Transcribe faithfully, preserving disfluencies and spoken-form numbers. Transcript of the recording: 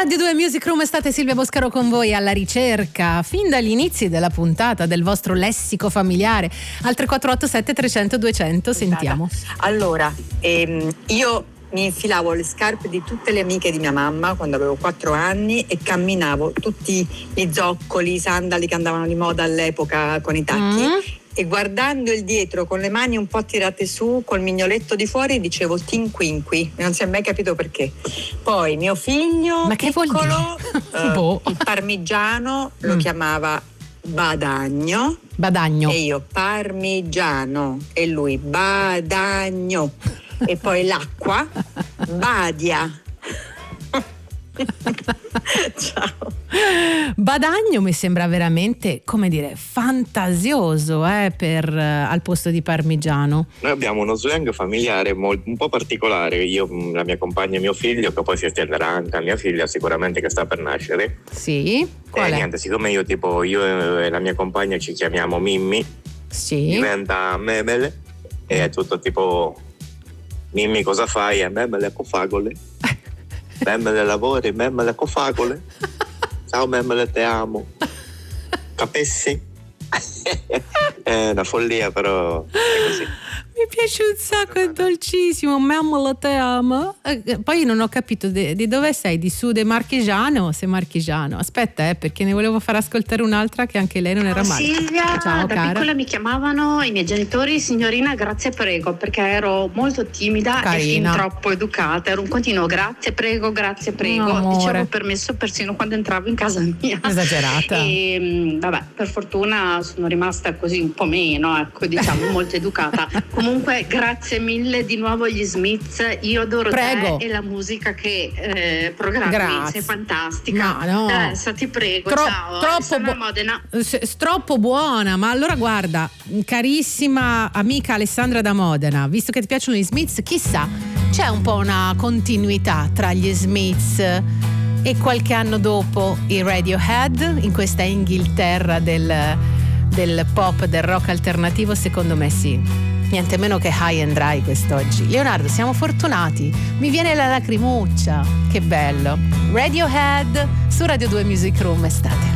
Radio due Music Room, estate, Silvia Boscaro con voi alla ricerca fin dagli inizi della puntata del vostro lessico familiare al tre quattro otto sette trecento duecento. Sentiamo. Allora, ehm, io mi infilavo le scarpe di tutte le amiche di mia mamma quando avevo quattro anni e camminavo tutti gli zoccoli, i sandali che andavano di moda all'epoca con i tacchi. Mm. E guardando il dietro con le mani un po' tirate su, col mignoletto di fuori, dicevo tinquinqui, non si è mai capito perché. Poi mio figlio Ma che piccolo, vuol dire? eh, boh. il parmigiano lo Mm. chiamava Badagno. Badagno. E io parmigiano e lui Badagno. E poi l'acqua Badia. Ciao. Badagno mi sembra veramente, come dire, fantasioso eh, per eh, al posto di parmigiano. Noi abbiamo uno slang familiare molto, un po' particolare, io, la mia compagna e mio figlio, che poi si estenderà anche a mia figlia sicuramente, che sta per nascere. Sì. Qual e è? niente, siccome io tipo io e la mia compagna ci chiamiamo Mimmi, Sì. diventa Memele e è tutto tipo Mimmi cosa fai? E Memele a cofagole. Memele lavori, Memele a cofagole. Ciao Memele, te amo. Capisci? È una follia, però è così. Mi piace un sacco, è dolcissimo. Mamma te amo. Eh, poi non ho capito di, di dove sei, di Sud Marchigiano o sei marchigiano? Aspetta, eh, perché ne volevo far ascoltare un'altra che anche lei non era male. Silvia, ciao da cara. piccola mi chiamavano i miei genitori signorina grazie prego, perché ero molto timida Carina. e fin troppo educata. Ero un continuo grazie prego, grazie prego. No, amore. Dicevo permesso persino quando entravo in casa mia. Esagerata. E vabbè, per fortuna sono rimasta così un po' meno, ecco, diciamo, molto educata. Comunque grazie mille di nuovo agli Smiths, io adoro Prego. te e la musica che eh, programmi, Grazie. sei fantastica. Ma no. Adesso ti prego, Tro- ciao. troppo Alessandra bu- Modena. S- troppo buona, ma allora guarda, carissima amica Alessandra da Modena, visto che ti piacciono gli Smiths, chissà, c'è un po' una continuità tra gli Smiths e qualche anno dopo i Radiohead in questa Inghilterra del, del pop, del rock alternativo? Secondo me sì. Niente meno che high and dry quest'oggi. Leonardo, siamo fortunati. Mi viene la lacrimuccia. Che bello. Radiohead su Radio due Music Room, estate.